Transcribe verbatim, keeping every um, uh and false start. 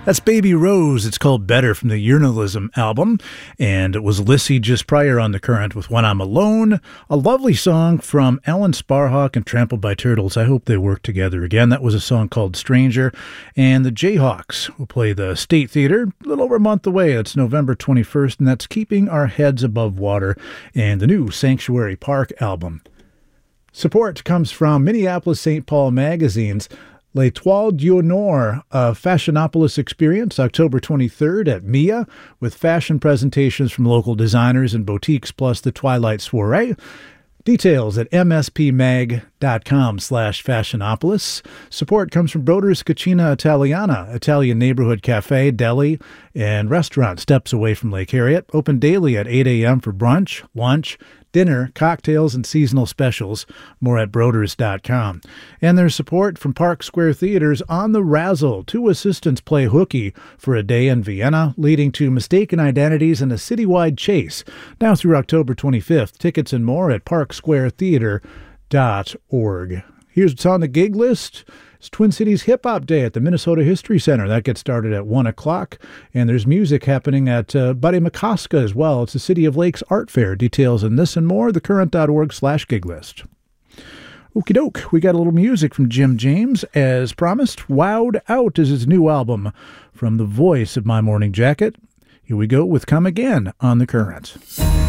That's Baby Rose. It's called Better from the Urnalism album. And it was Lissy just prior on The Current with When I'm Alone. A lovely song from Alan Sparhawk and Trampled by Turtles. I hope they work together again. That was a song called Stranger. And the Jayhawks will play the State Theater a little over a month away. It's November twenty-first, and that's Keeping Our Heads Above Water and the new Sanctuary Park album. Support comes from Minneapolis Saint Paul magazines. L'Étoile d'Honneur, a Fashionopolis experience, October twenty-third at M I A, with fashion presentations from local designers and boutiques, plus the Twilight Soiree. Details at mspmag.com slash fashionopolis. Support comes from Broder's Cucina Italiana, Italian neighborhood cafe, deli, and restaurant steps away from Lake Harriet. Open daily at eight a.m. for brunch, lunch, dinner, cocktails, and seasonal specials. More at broders dot com. And there's support from Park Square Theaters on the Razzle. Two assistants play hooky for a day in Vienna, leading to mistaken identities and a citywide chase. Now through October twenty-fifth. Tickets and more at park square theater dot org. Here's what's on the gig list. It's Twin Cities Hip Hop Day at the Minnesota History Center. That gets started at one o'clock. And there's music happening at uh, Buddy McCoska as well. It's the City of Lakes Art Fair. Details on this and more, thecurrent.org slash gig list. Okie doke, we got a little music from Jim James. As promised, Wowed Out is his new album from the voice of My Morning Jacket. Here we go with Come Again on The Current.